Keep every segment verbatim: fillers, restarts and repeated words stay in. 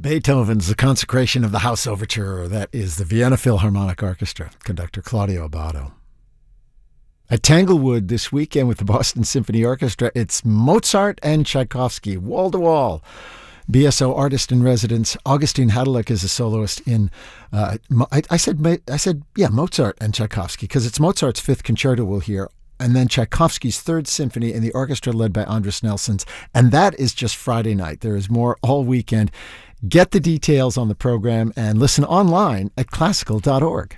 Beethoven's The Consecration of the House Overture. That is the Vienna Philharmonic Orchestra, conductor Claudio Abbado. At Tanglewood this weekend with the Boston Symphony Orchestra, it's Mozart and Tchaikovsky, wall to wall. B S O artist in residence Augustine Hadaluk is a soloist in. Uh, I, I said, I said, yeah, Mozart and Tchaikovsky, because it's Mozart's fifth concerto we'll hear, and then Tchaikovsky's third symphony in the orchestra led by Andras Nelsons, and that is just Friday night. There is more all weekend. Get the details on the program and listen online at classical dot org.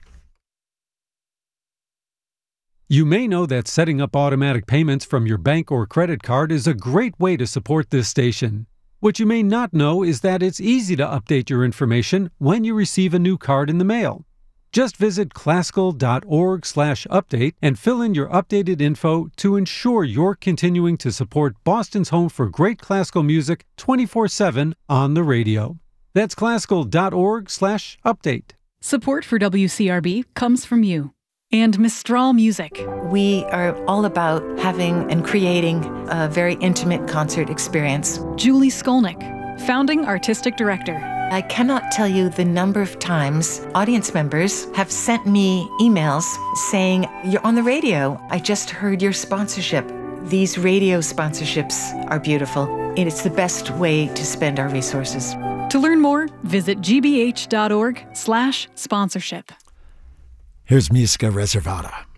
You may know that setting up automatic payments from your bank or credit card is a great way to support this station. What you may not know is that it's easy to update your information when you receive a new card in the mail. Just visit classical dot org slash update and fill in your updated info to ensure you're continuing to support Boston's home for great classical music twenty-four seven on the radio. That's classical dot org slash update. Support for W C R B comes from you and Mistral Music. We are all about having and creating a very intimate concert experience. Julie Skolnick, founding artistic director. I cannot tell you the number of times audience members have sent me emails saying, "You're on the radio. I just heard your sponsorship." These radio sponsorships are beautiful, and it's the best way to spend our resources. To learn more, visit g b h dot org slash sponsorship. Here's Musica Reservata.